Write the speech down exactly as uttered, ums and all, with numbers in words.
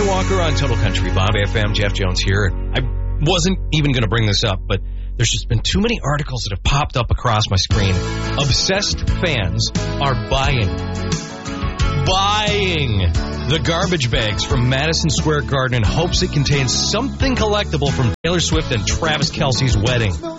Walker on Total Country Bob F M. Jeff Jones here. I wasn't even going to bring this up, but there's just been too many articles that have popped up across my screen. Obsessed fans are buying, buying the garbage bags from Madison Square Garden in hopes it contains something collectible from Taylor Swift and Travis Kelce's wedding.